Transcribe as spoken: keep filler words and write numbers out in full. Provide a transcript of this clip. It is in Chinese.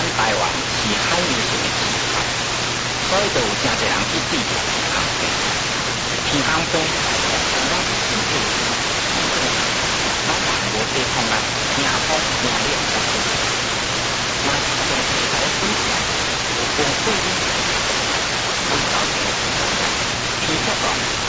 台湾是海洋性的气候，所以就有真侪人去追求天航飞。天航飞，咱是真正咱人无地方来，听风听冷才对。那是从地台的水下，从水里，从岛上的天色大。